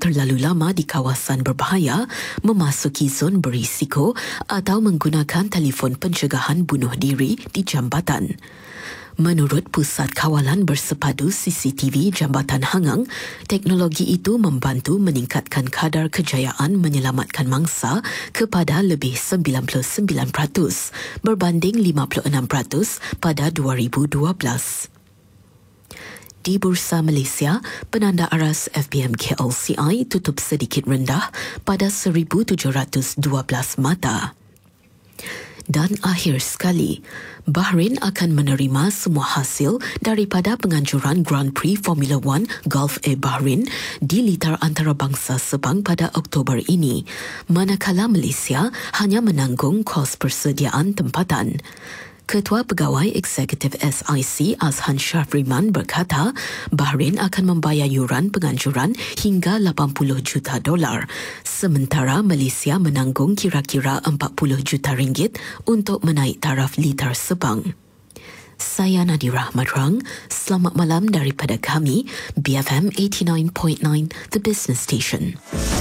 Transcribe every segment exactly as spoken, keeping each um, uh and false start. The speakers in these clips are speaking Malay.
terlalu lama di kawasan berbahaya, memasuki zon berisiko atau menggunakan telefon pencegahan bunuh diri di jambatan. Menurut Pusat Kawalan Bersepadu C C T V Jambatan Hangang, teknologi itu membantu meningkatkan kadar kejayaan menyelamatkan mangsa kepada lebih sembilan puluh sembilan peratus berbanding lima puluh enam peratus pada dua ribu dua belas. Di Bursa Malaysia, penanda aras F B M K L C I tutup sedikit rendah pada seribu tujuh ratus dua belas mata. Dan akhir sekali, Bahrain akan menerima semua hasil daripada penganjuran Grand Prix Formula One Gulf A Bahrain di litar antarabangsa Sepang pada Oktober ini, manakala Malaysia hanya menanggung kos persediaan tempatan. Ketua Pegawai Eksekutif S I C Azhan Shafriman berkata Bahrain akan membayar yuran penganjuran hingga lapan puluh juta dolar, sementara Malaysia menanggung kira-kira empat puluh juta ringgit untuk menaik taraf litar Sepang. Saya Nadira Madrang, selamat malam daripada kami, B F M eighty-nine point nine, The Business Station.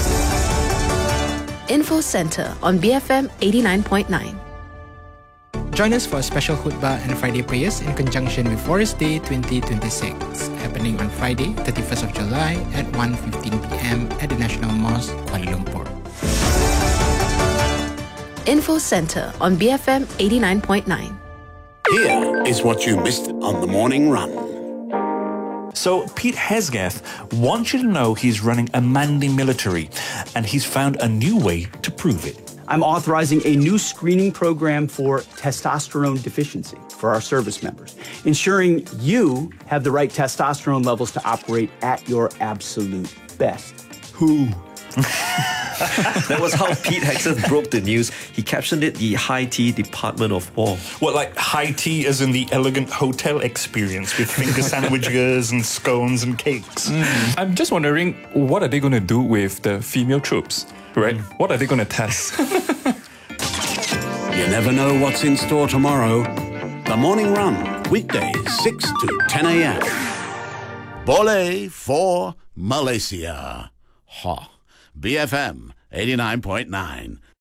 Info Centre on B F M eighty-nine point nine. Join us for a special khutbah and Friday prayers in conjunction with Forest Day twenty twenty-six, happening on Friday, thirty-first of July at one fifteen p.m. at the National Mosque, Kuala Lumpur. Info Centre on B F M eighty-nine point nine. Here is what you missed on the morning run. So Pete Hegseth wants you to know he's running a Mandy military, and he's found a new way to prove it. I'm authorizing a new screening program for testosterone deficiency for our service members, ensuring you have the right testosterone levels to operate at your absolute best. Who? That was how Pete Hegseth broke the news. He captioned it the High Tea Department of War. What, like high tea as in the elegant hotel experience with finger sandwiches and scones and cakes? Mm. I'm just wondering, what are they going to do with the female troops? Right? Mm. What are they going to test? You never know what's in store tomorrow. The Morning Run, weekdays six to ten a.m. Boleh for Malaysia. Ha. B F M eighty-nine point nine.